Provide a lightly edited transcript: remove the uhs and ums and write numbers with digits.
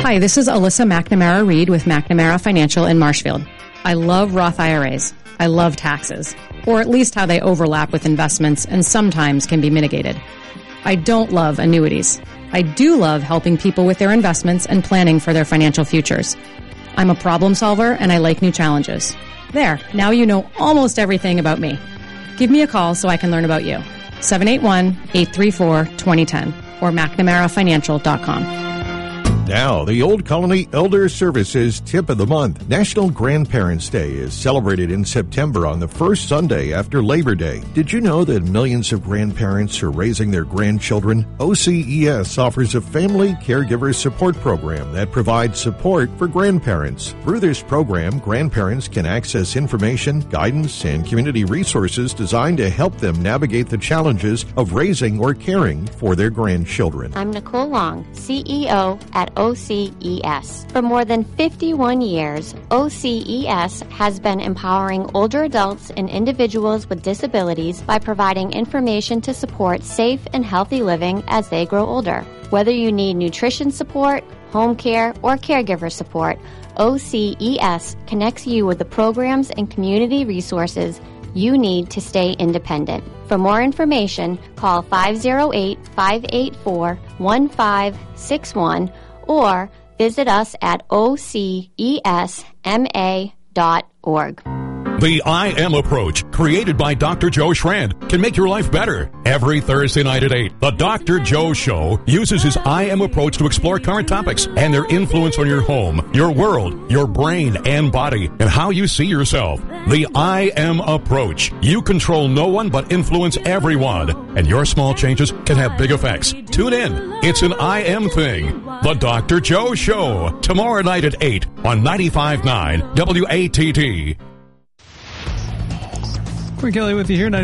Hi, this is Alyssa McNamara-Reed with McNamara Financial in Marshfield. I love Roth IRAs. I love taxes, or at least how they overlap with investments and sometimes can be mitigated. I don't love annuities. I do love helping people with their investments and planning for their financial futures. I'm a problem solver and I like new challenges. There, now you know almost everything about me. Give me a call so I can learn about you. 781-834-2010 or McNamaraFinancial.com. Now, the Old Colony Elder Services Tip of the Month. National Grandparents' Day is celebrated in September on the first Sunday after Labor Day. Did you know that millions of grandparents are raising their grandchildren? OCES offers a family caregiver support program that provides support for grandparents. Through this program, grandparents can access information, guidance, and community resources designed to help them navigate the challenges of raising or caring for their grandchildren. I'm Nicole Long, CEO at OCES. For more than 51 years, OCES has been empowering older adults and individuals with disabilities by providing information to support safe and healthy living as they grow older. Whether you need nutrition support, home care, or caregiver support, OCES connects you with the programs and community resources you need to stay independent. For more information, call 508-584-1561 or visit us at ocesma.org. The I Am Approach, created by Dr. Joe Schrand, can make your life better. Every Thursday night at 8, the Dr. Joe Show uses his I Am Approach to explore current topics and their influence on your home, your world, your brain and body, and how you see yourself. The I Am Approach. You control no one but influence everyone, and your small changes can have big effects. Tune in. It's an I Am thing. The Dr. Joe Show, tomorrow night at 8 on 95.9 WATT. Corey Kelly with you here.